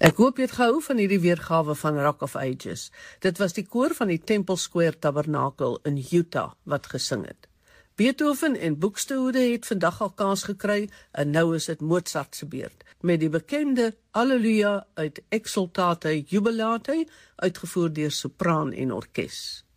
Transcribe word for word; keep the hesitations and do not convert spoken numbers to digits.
Ek hoop jy het gehou van hierdie weergawe van Rock of Ages. Dit was die koor van die Temple Square Tabernakel in Utah wat gesing het. Beethoven en Buxtehude het vandag al kans gekry en nou is dit Mozart se beurt, met die bekende Alleluia uit Exultate Jubilate, uitgevoer deur sopraan en orkes.